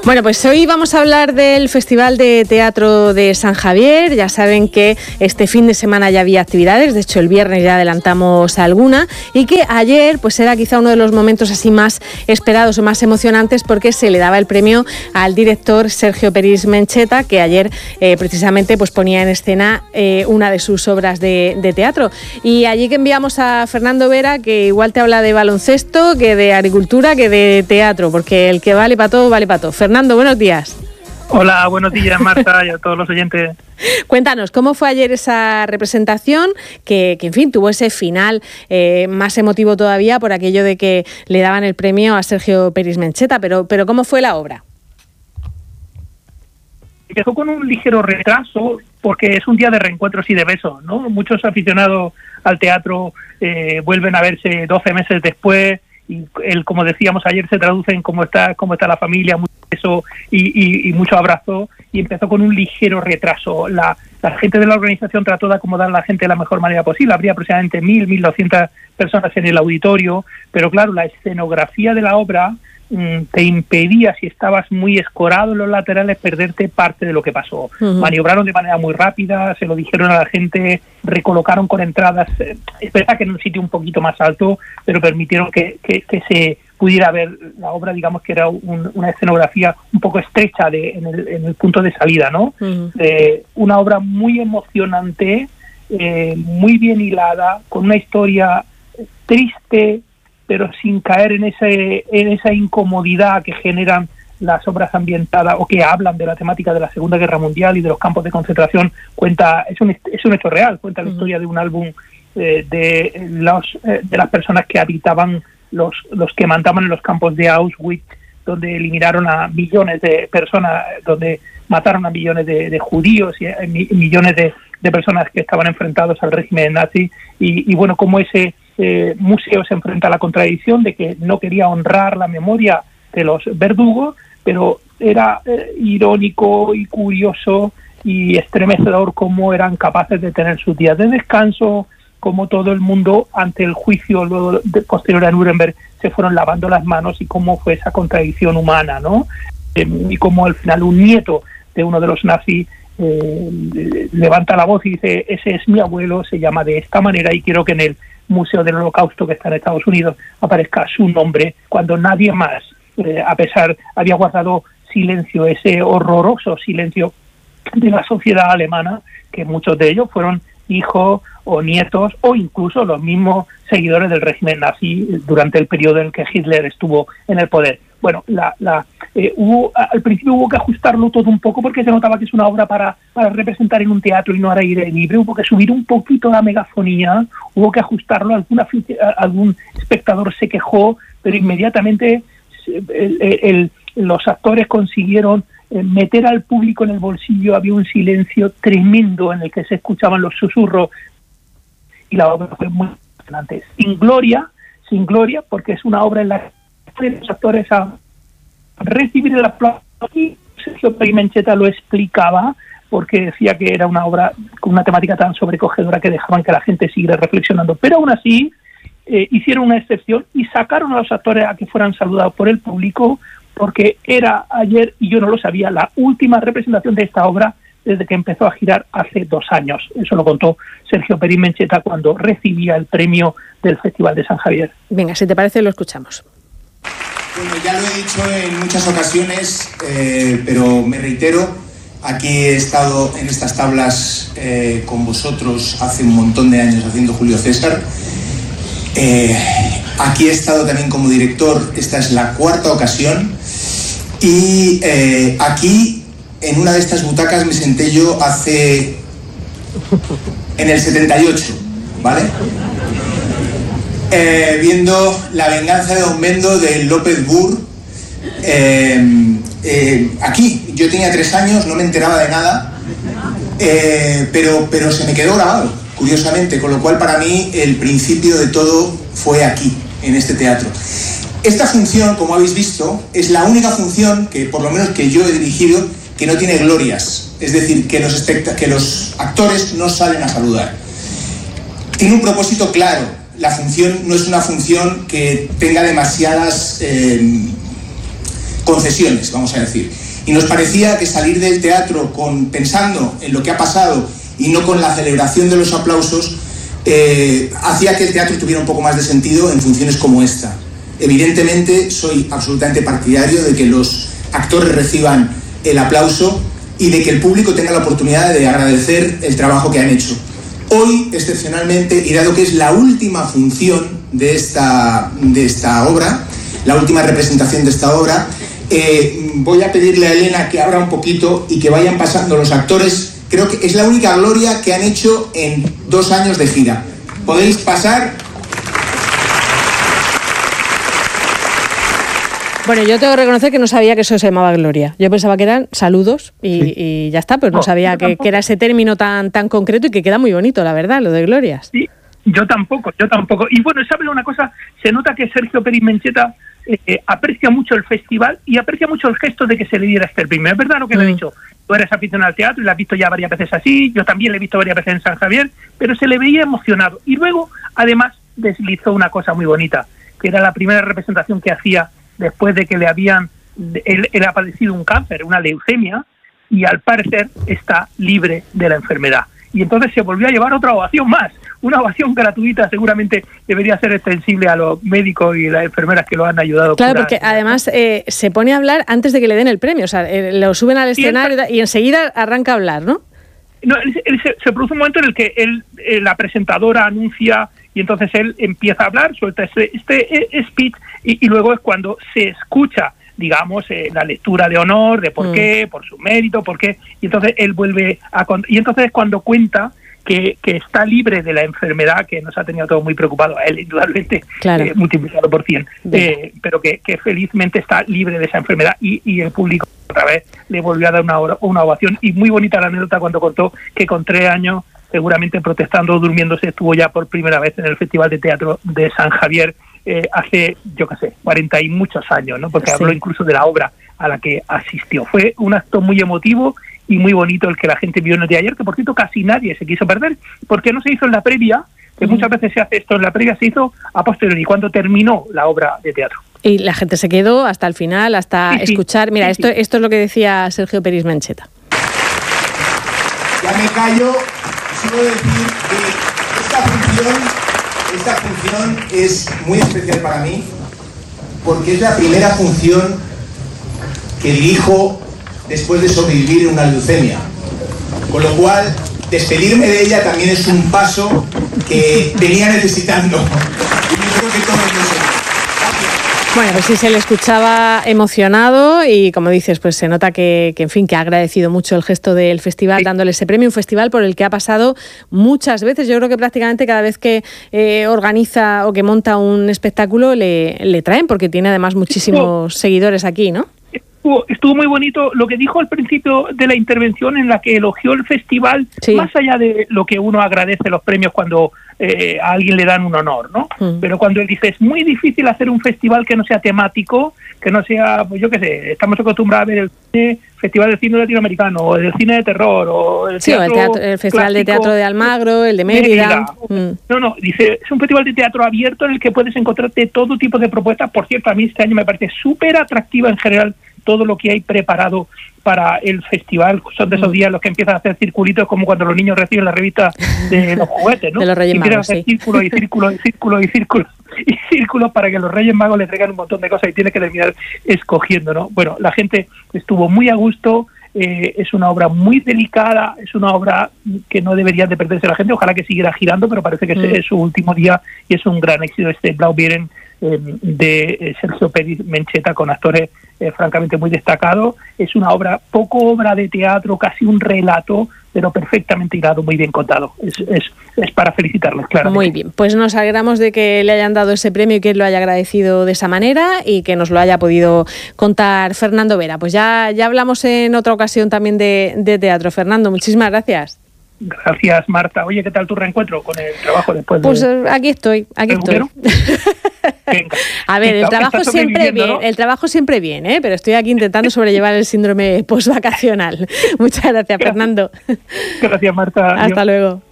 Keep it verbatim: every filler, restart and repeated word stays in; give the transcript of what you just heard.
Bueno, pues hoy vamos a hablar del Festival de Teatro de San Javier. Ya saben que este fin de semana ya había actividades, de hecho el viernes ya adelantamos alguna, y que ayer pues era quizá uno de los momentos así más esperados o más emocionantes porque se le daba el premio al director Sergio Peris Mencheta, que ayer eh, precisamente pues ponía en escena eh, una de sus obras de, de teatro. Y allí que enviamos a Fernando Vera, que igual te habla de baloncesto, que de agricultura, que de teatro, porque el que vale para todo, vale para todo. Fernando, buenos días. Hola, buenos días, Marta, y a todos los oyentes. Cuéntanos, ¿cómo fue ayer esa representación que, que en fin, tuvo ese final eh, más emotivo todavía por aquello de que le daban el premio a Sergio Peris Mencheta, pero, pero ¿cómo fue la obra? Empezó con un ligero retraso porque es un día de reencuentros y de besos, ¿no? Muchos aficionados al teatro eh, vuelven a verse doce meses después. Y el, como decíamos ayer, se traduce en cómo está cómo está la familia, mucho beso y, y, y mucho abrazo, y empezó con un ligero retraso. La, la gente de la organización trató de acomodar a la gente de la mejor manera posible. Habría aproximadamente mil, mil doscientas personas en el auditorio, pero claro, la escenografía de la obra mmm, te impedía, si estabas muy escorado en los laterales, perderte parte de lo que pasó. Uh-huh. Maniobraron de manera muy rápida, se lo dijeron a la gente, recolocaron con entradas, eh, es verdad que en un sitio un poquito más alto, pero permitieron que, que, que se pudiera ver la obra, digamos que era un, una escenografía un poco estrecha de, en, el, en el punto de salida, ¿no? Uh-huh. Eh, una obra muy emocionante, eh, muy bien hilada, con una historia triste, pero sin caer en ese en esa incomodidad que generan las obras ambientadas o que hablan de la temática de la Segunda Guerra Mundial y de los campos de concentración. Cuenta, es un es un hecho real, cuenta uh-huh. la historia de un álbum eh, de los eh, de las personas que habitaban los los que mandaban en los campos de Auschwitz, donde eliminaron a millones de personas, donde mataron a millones de, de judíos y a millones de, de personas que estaban enfrentados al régimen nazi, y, y bueno, como ese eh, museo se enfrenta a la contradicción de que no quería honrar la memoria de los verdugos, pero era eh, irónico y curioso y estremecedor cómo eran capaces de tener sus días de descanso, cómo todo el mundo ante el juicio luego de, posterior a Nuremberg se fueron lavando las manos, y cómo fue esa contradicción humana, ¿no? Eh, y cómo al final un nieto de uno de los nazis eh, levanta la voz y dice: ese es mi abuelo, se llama de esta manera, y quiero que en el Museo del Holocausto que está en Estados Unidos aparezca su nombre, cuando nadie más, eh, a pesar, había guardado silencio, ese horroroso silencio de la sociedad alemana, que muchos de ellos fueron hijos o nietos o incluso los mismos seguidores del régimen nazi durante el periodo en el que Hitler estuvo en el poder. Bueno, la, la, eh, hubo, al principio hubo que ajustarlo todo un poco porque se notaba que es una obra para, para representar en un teatro y no al aire libre. Hubo que subir un poquito la megafonía, hubo que ajustarlo. Alguna, algún espectador se quejó, pero inmediatamente el, el, el, los actores consiguieron meter al público en el bolsillo. Había un silencio tremendo en el que se escuchaban los susurros, y la obra fue muy emocionante. Sin gloria, sin gloria, porque es una obra en la que los actores a recibir el aplauso, y Sergio Peris Mencheta lo explicaba, porque decía que era una obra con una temática tan sobrecogedora que dejaban que la gente siguiera reflexionando. Pero aún así eh, hicieron una excepción y sacaron a los actores a que fueran saludados por el público, porque era ayer, y yo no lo sabía, la última representación de esta obra desde que empezó a girar hace dos años. Eso lo contó Sergio Peris Mencheta cuando recibía el premio del Festival de San Javier. Venga, si te parece, lo escuchamos. Bueno, ya lo he dicho en muchas ocasiones, eh, pero me reitero, aquí he estado en estas tablas eh, con vosotros hace un montón de años haciendo Julio César. Eh, aquí he estado también como director, esta es la cuarta ocasión, y eh, aquí en una de estas butacas me senté yo hace en el setenta y ocho, ¿vale? Eh, viendo La venganza de Don Mendo de López Burr. Eh, eh, aquí, yo tenía tres años, no me enteraba de nada, eh, pero, pero se me quedó grabado, curiosamente, con lo cual para mí el principio de todo fue aquí, en este teatro. Esta función, como habéis visto, es la única función que, por lo menos que yo he dirigido, que no tiene glorias, es decir, que los, espect- que los actores no salen a saludar. Tiene un propósito claro. La función no es una función que tenga demasiadas eh, concesiones, vamos a decir. Y nos parecía que salir del teatro con, pensando en lo que ha pasado y no con la celebración de los aplausos, eh, hacía que el teatro tuviera un poco más de sentido en funciones como esta. Evidentemente soy absolutamente partidario de que los actores reciban el aplauso y de que el público tenga la oportunidad de agradecer el trabajo que han hecho. Hoy, excepcionalmente, y dado que es la última función de esta, de esta obra, la última representación de esta obra, eh, voy a pedirle a Elena que abra un poquito y que vayan pasando los actores. Creo que es la única gloria que han hecho en dos años de gira. ¿Podéis pasar? Bueno, yo tengo que reconocer que no sabía que eso se llamaba gloria. Yo pensaba que eran saludos y, sí. y ya está, pero no, no sabía que, que era ese término tan, tan concreto y que queda muy bonito, la verdad, lo de glorias. Sí, yo tampoco, yo tampoco. Y bueno, ¿sabes una cosa? Se nota que Sergio Peris Mencheta eh, aprecia mucho el festival y aprecia mucho el gesto de que se le diera este premio. Es verdad lo que mm. le he dicho. Tú eres aficionado al teatro y lo has visto ya varias veces así, yo también lo he visto varias veces en San Javier, pero se le veía emocionado. Y luego, además, deslizó una cosa muy bonita, que era la primera representación que hacía después de que le habían, él, él ha padecido un cáncer, una leucemia, y al parecer está libre de la enfermedad. Y entonces se volvió a llevar otra ovación más, una ovación gratuita, seguramente debería ser extensible a los médicos y las enfermeras que lo han ayudado. Claro, porque además eh, se pone a hablar antes de que le den el premio, o sea, eh, lo suben al escenario y, y enseguida arranca a hablar, ¿no? No, él, él, se, se produce un momento en el que él, eh, la presentadora anuncia y entonces él empieza a hablar, suelta este, este eh, speech y, y luego es cuando se escucha, digamos, eh, la lectura de honor, de por mm. qué, por su mérito, por qué, y entonces él vuelve a... Y entonces es cuando cuenta que, que está libre de la enfermedad, que nos ha tenido todo muy preocupado a él, indudablemente, claro. eh, multiplicado por cien, eh, pero que, que felizmente está libre de esa enfermedad y, y el público otra vez le volvió a dar una, una ovación. Y muy bonita la anécdota cuando contó que con tres años, seguramente protestando o durmiéndose, estuvo ya por primera vez en el Festival de Teatro de San Javier, eh, hace, yo qué sé, cuarenta y muchos años, ¿no? Porque sí. habló incluso de la obra a la que asistió. Fue un acto muy emotivo y muy bonito el que la gente vio en el día de ayer, que por cierto casi nadie se quiso perder, porque no se hizo en la previa, que uh-huh. muchas veces se hace esto en la previa, se hizo a posteriori, cuando terminó la obra de teatro. Y la gente se quedó hasta el final, hasta sí, escuchar... Sí, Mira, sí, esto, sí. esto es lo que decía Sergio Peris Mencheta. Ya me callo, solo decir que esta función, esta función es muy especial para mí, porque es la primera función que dirijo después de sobrevivir en una leucemia. Con lo cual, despedirme de ella también es un paso que venía necesitando. Y yo creo que todos lo sé. Bueno, pues sí, se le escuchaba emocionado y, como dices, pues se nota que, que en fin, que ha agradecido mucho el gesto del festival, sí. dándole ese premio, un festival por el que ha pasado muchas veces. Yo creo que prácticamente cada vez que eh, organiza o que monta un espectáculo le, le traen, porque tiene además muchísimos estuvo, seguidores aquí, ¿no? Estuvo, estuvo muy bonito lo que dijo al principio de la intervención, en la que elogió el festival, sí. más allá de lo que uno agradece los premios cuando Eh, a alguien le dan un honor, ¿no? Mm. Pero cuando él dice, es muy difícil hacer un festival que no sea temático, que no sea, pues yo qué sé, estamos acostumbrados a ver el cine, Festival de Cine Latinoamericano, o el cine de terror, o el sí, teatro o el, teatro, el Festival de Teatro de Almagro, el de Mérida. Mérida. Mm. No, no, dice, es un festival de teatro abierto en el que puedes encontrarte todo tipo de propuestas. Por cierto, a mí este año me parece súper atractiva en general todo lo que hay preparado para el festival. Son de esos días en los que empiezan a hacer circulitos, como cuando los niños reciben la revista de los juguetes, ¿no? De los Reyes Magos, empiezan a hacer sí. círculos y círculos y círculos y círculos y círculos para que los Reyes Magos les traigan un montón de cosas y tienes que terminar escogiendo, ¿no? Bueno, la gente estuvo muy a gusto. Eh, es una obra muy delicada, es una obra que no debería de perderse la gente, ojalá que siguiera girando, pero parece que mm. es su último día y es un gran éxito este Blaubeeren eh, de eh, Sergio Peris Mencheta, con actores eh, francamente muy destacados. Es una obra, poco obra de teatro, casi un relato, pero perfectamente hilado, muy bien contado. Es, es, es para felicitarles, claro. Muy bien, pues nos alegramos de que le hayan dado ese premio y que él lo haya agradecido de esa manera y que nos lo haya podido contar Fernando Vera. Pues ya, ya hablamos en otra ocasión también de, de teatro. Fernando, muchísimas gracias. Gracias, Marta. Oye, ¿qué tal tu reencuentro con el trabajo después de...? Pues aquí estoy, aquí estoy. Venga, a ver, el trabajo siempre bien, ¿no? El trabajo siempre bien, ¿eh? Pero estoy aquí intentando sobrellevar el síndrome postvacacional. Muchas gracias, Fernando. Gracias, Marta. Hasta Adiós. luego.